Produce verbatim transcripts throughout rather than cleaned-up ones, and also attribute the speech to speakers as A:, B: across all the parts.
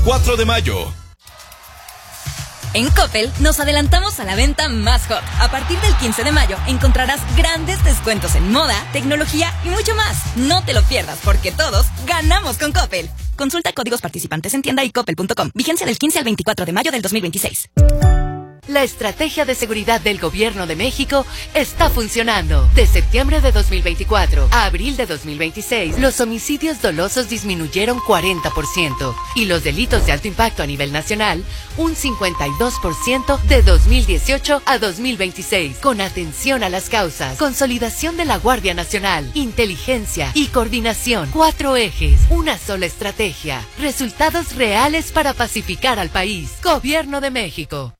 A: cuatro de mayo.
B: En Coppel nos adelantamos a la venta más hot. A partir del quince de mayo encontrarás grandes descuentos en moda, tecnología y mucho más. No te lo pierdas porque todos ganamos con Coppel. Consulta códigos participantes en tienda y coppel punto com. Vigencia del quince al veinticuatro de mayo del dos mil veintiséis.
C: La estrategia de seguridad del Gobierno de México está funcionando. De septiembre de dos mil veinticuatro a abril de dos mil veintiséis, los homicidios dolosos disminuyeron cuarenta por ciento y los delitos de alto impacto a nivel nacional un cincuenta y dos por ciento de dos mil dieciocho a dos mil veintiséis. Con atención a las causas, consolidación de la Guardia Nacional, inteligencia y coordinación. Cuatro ejes, una sola estrategia. Resultados reales para pacificar al país. Gobierno de México.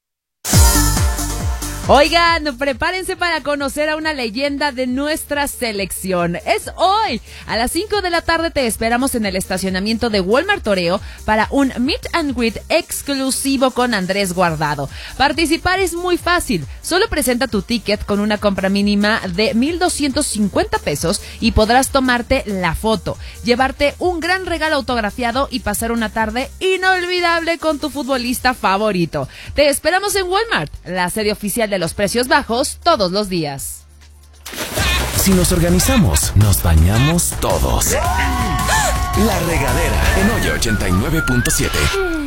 D: Oigan, prepárense para conocer a una leyenda de nuestra selección. Es hoy. A las cinco de la tarde te esperamos en el estacionamiento de Walmart Toreo para un meet and greet exclusivo con Andrés Guardado. Participar es muy fácil. Solo presenta tu ticket con una compra mínima de mil doscientos cincuenta pesos y podrás tomarte la foto, llevarte un gran regalo autografiado y pasar una tarde inolvidable con tu futbolista favorito. Te esperamos en Walmart, la sede oficial de los precios bajos todos los días.
A: Si nos organizamos, nos bañamos todos. La Regadera en Hoy ochenta y nueve punto siete.